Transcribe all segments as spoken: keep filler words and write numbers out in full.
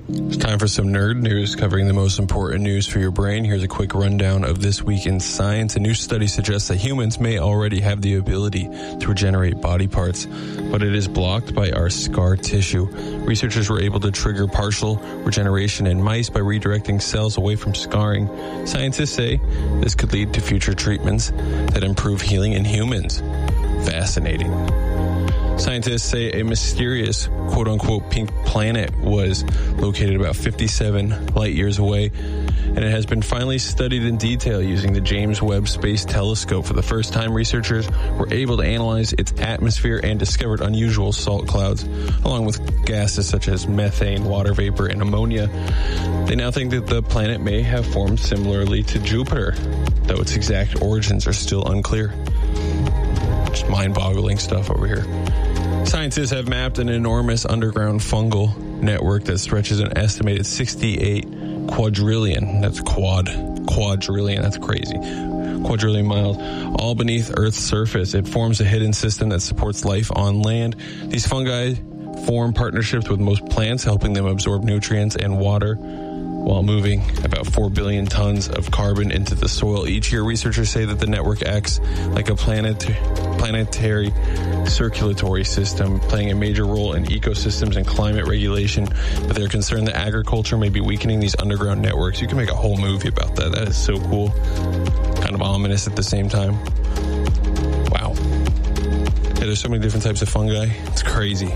It's time for some nerd news covering the most important news for your brain. Here's a quick rundown of this week in science. A new study suggests that humans may already have the ability to regenerate body parts, but it is blocked by our scar tissue. Researchers were able to trigger partial regeneration in mice by redirecting cells away from scarring. Scientists say this could lead to future treatments that improve healing in humans. Fascinating. Scientists say a mysterious quote-unquote pink planet was located about fifty-seven light years away, and it has been finally studied in detail using the James Webb Space Telescope. For the first time, researchers were able to analyze its atmosphere and discovered unusual salt clouds, along with gases such as methane, water vapor, and ammonia. They now think that the planet may have formed similarly to Jupiter, though its exact origins are still unclear. Just mind-boggling stuff over here. Scientists have mapped an enormous underground fungal network that stretches an estimated sixty-eight quadrillion, that's quad, quadrillion, that's crazy, quadrillion miles, all beneath Earth's surface. It forms a hidden system that supports life on land. These fungi form partnerships with most plants, helping them absorb nutrients and water while moving about four billion tons of carbon into the soil each year. Researchers say that the network acts like a planet, planetary circulatory system, playing a major role in ecosystems and climate regulation, but they're concerned that agriculture may be weakening these underground networks. You can make a whole movie about that. That is so cool. Kind of ominous at the same time. Wow. Yeah, there's so many different types of fungi. It's crazy.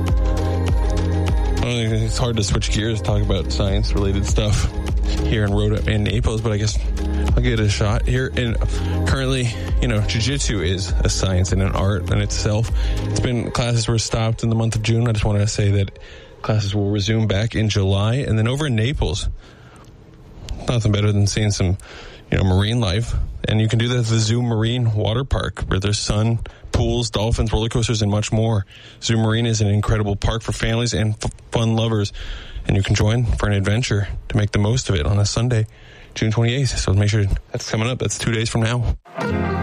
I don't think it's hard to switch gears and talk about science-related stuff here in Rhode in Naples, but I guess I'll give it a shot here. And currently, you know, jiu-jitsu is a science and an art in itself. It's been, classes were stopped in the month of June. I just want to say that classes will resume back in July. And then over in Naples, nothing better than seeing some, you know, marine life. And you can do that at the Zoo Marine Water Park, where there's sun, pools, dolphins, roller coasters, and much more. Zoo Marine is an incredible park for families and f- fun lovers, and you can join for an adventure to make the most of it on a Sunday, June twenty-eighth. So make sure that's coming up. That's two days from now.